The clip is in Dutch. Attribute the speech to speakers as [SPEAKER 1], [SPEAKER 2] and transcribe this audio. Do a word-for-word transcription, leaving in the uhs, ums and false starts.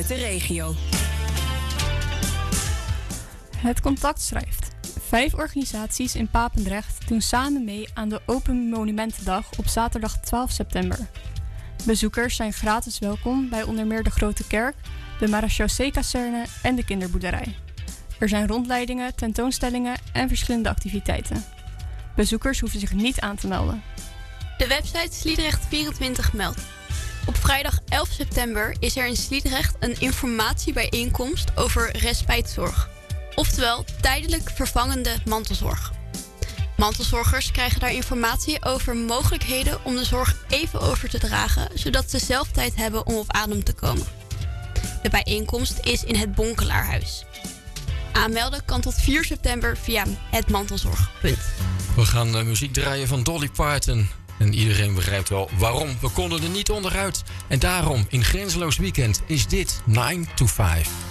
[SPEAKER 1] de regio.
[SPEAKER 2] Het Contact schrijft. Vijf organisaties in Papendrecht doen samen mee aan de Open Monumentendag op zaterdag twaalf september. Bezoekers zijn gratis welkom bij onder meer de Grote Kerk, de Marechaussee-kazerne en de kinderboerderij. Er zijn rondleidingen, tentoonstellingen en verschillende activiteiten. Bezoekers hoeven zich niet aan te melden.
[SPEAKER 3] De website Sliedrecht vierentwintig meldt. Op vrijdag elf september is er in Sliedrecht een informatiebijeenkomst over respijtzorg. Oftewel tijdelijk vervangende mantelzorg. Mantelzorgers krijgen daar informatie over mogelijkheden om de zorg even over te dragen, zodat ze zelf tijd hebben om op adem te komen. De bijeenkomst is in het Bonkelaarhuis. Aanmelden kan tot vier september via het mantelzorgpunt.
[SPEAKER 4] We gaan uh, muziek draaien van Dolly Parton. En iedereen begrijpt wel waarom. We konden er niet onderuit. En daarom, in Grenzeloos Weekend, is dit nine to five.